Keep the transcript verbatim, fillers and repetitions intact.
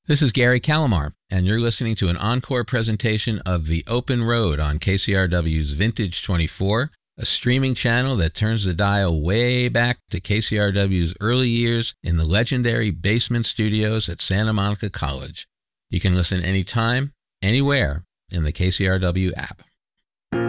This is Gary Calamar, and you're listening to an encore presentation of The Open Road on K C R W's Vintage twenty-four, a streaming channel that turns the dial way back to K C R W's early years in the legendary basement studios at Santa Monica College. You can listen anytime, anywhere in the K C R W app.